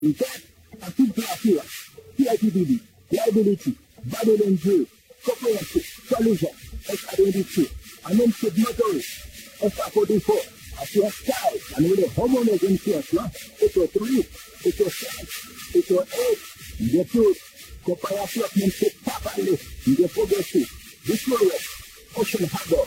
That a two class here, CITDB, liability, bodily injury, comprehensive, collision, S-identity, unemployed motorist, S-44, at your side, and with a homeowner's insurance, no? It's your 3, it's your 7, it's your 8, the 2, compare appointment to properly, the progressive, Victoria, Ocean Harbor,